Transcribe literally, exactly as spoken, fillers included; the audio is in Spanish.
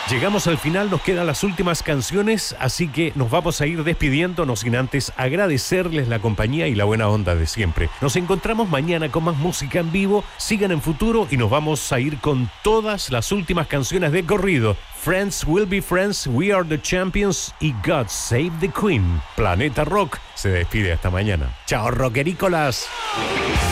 Llegamos al final, nos quedan las últimas canciones, así que nos vamos a ir despidiendo, no sin antes agradecerles la compañía y la buena onda de siempre. Nos encontramos mañana con más música en vivo, sigan en Futuro y nos vamos a ir con todas las últimas canciones de corrido. Friends Will Be Friends, We Are the Champions y God Save the Queen. Planeta Rock se despide hasta mañana. Chao, rockerícolas.